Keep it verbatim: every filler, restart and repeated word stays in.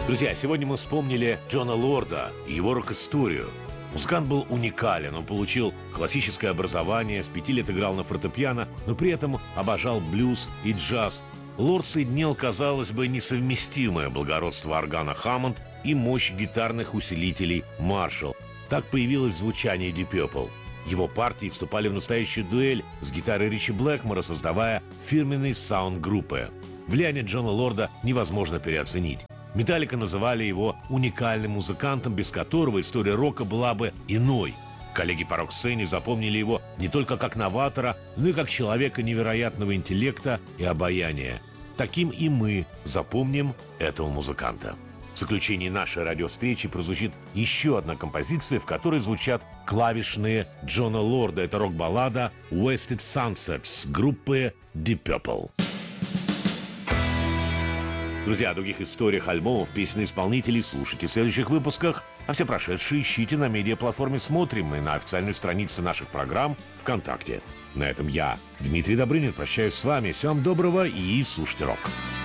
Друзья, сегодня мы вспомнили Джона Лорда и его рок-историю. Музыкант был уникален, он получил классическое образование, с пяти лет играл на фортепиано, но при этом обожал блюз и джаз. Лорд соединил, казалось бы, несовместимое благородство органа Hammond и мощь гитарных усилителей Marshall. Так появилось звучание Deep Purple. Его партии вступали в настоящую дуэль с гитарой Ричи Блэкмора, создавая фирменный саунд группы. Влияние Джона Лорда невозможно переоценить. Металлика называли его уникальным музыкантом, без которого история рока была бы иной. Коллеги по рок-сцене запомнили его не только как новатора, но и как человека невероятного интеллекта и обаяния. Таким и мы запомним этого музыканта. В заключении нашей радиовстречи прозвучит еще одна композиция, в которой звучат клавишные Джона Лорда. Это рок-баллада «Wasted Sunsets» группы Deep Purple. Друзья, о других историях альбомов, песен и исполнителей слушайте в следующих выпусках, а все прошедшие ищите на медиаплатформе «Смотрим» и на официальной странице наших программ ВКонтакте. На этом я, Дмитрий Добрынин, прощаюсь с вами. Всем доброго и слушайте рок.